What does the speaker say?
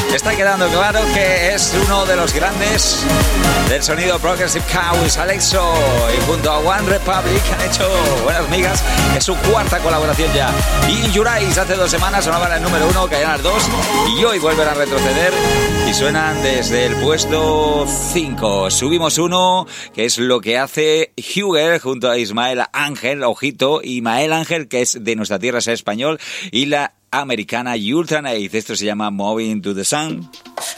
Está quedando claro que es uno de los grandes del sonido Progressive House, Alexo, y junto a One Republic han hecho buenas migas. Es su cuarta colaboración ya. Y Jurais hace 2 semanas sonaban el número 1, caían al 2, y hoy vuelven a retroceder y suenan desde el puesto 5. Subimos 1, que es lo que hace Huger junto a Ismael Ángel, ojito, Ismael Ángel, que es de nuestra tierra, es español, y la americana Ultranaid. Esto se llama Moving to the Sun.